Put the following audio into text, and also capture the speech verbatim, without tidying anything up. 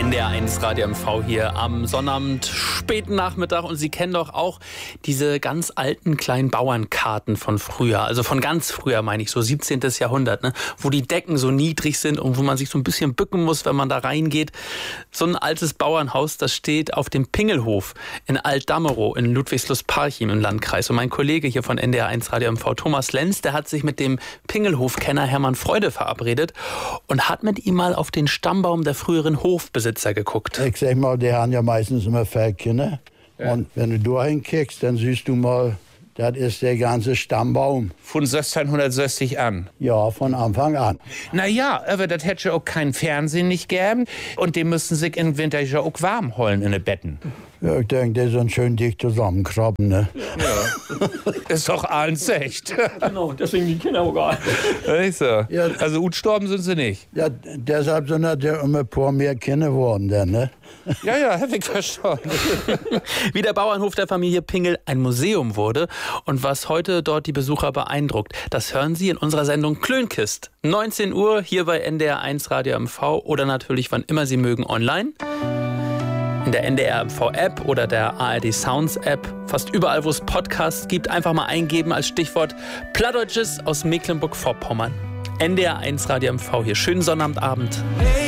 N D R eins Radio M V hier am Sonnabend, späten Nachmittag. Und Sie kennen doch auch diese ganz alten kleinen Bauernkarten von früher. Also von ganz früher, meine ich, so siebzehnten. Jahrhundert, ne? Wo die Decken so niedrig sind und wo man sich so ein bisschen bücken muss, wenn man da reingeht. So ein altes Bauernhaus, das steht auf dem Pingelhof in Altdamerow in Ludwigslust-Parchim im Landkreis. Und mein Kollege hier von N D R eins Radio M V, Thomas Lenz, der hat sich mit dem Pingelhof-Kenner Hermann Freude verabredet und hat mit ihm mal auf den Stammbaum der früheren Hofbesitzer geguckt. Ich sag mal, die haben ja meistens immer Feldkinder. Ja. Und wenn du da hinkickst, dann siehst du mal, das ist der ganze Stammbaum. Von sechzehnhundertsechzig an? Ja, von Anfang an. Naja, aber das hätte ja auch kein Fernsehen nicht gegeben. Und die müssen sich im Winter ja auch warm holen in den Betten. Ja, ich denke, die sind schön dicht zusammenkrabben, ne? Ja. Ist doch alles echt. Genau, deswegen die Kinder auch gar nicht. So. Ja. Also gut gestorben sind sie nicht. Ja, deshalb sind das ja immer ein paar mehr Kinder geworden, denn, ne? Ja, ja, hab ich verstanden. Wie der Bauernhof der Familie Pingel ein Museum wurde und was heute dort die Besucher beeindruckt, das hören Sie in unserer Sendung Klönkist. neunzehn Uhr hier bei N D R eins Radio M V oder natürlich, wann immer Sie mögen, online. In der N D R M V-App oder der A R D Sounds-App. Fast überall, wo es Podcasts gibt, einfach mal eingeben als Stichwort Plattdeutsches aus Mecklenburg-Vorpommern. N D R eins Radio M V hier. Schönen Sonnabendabend.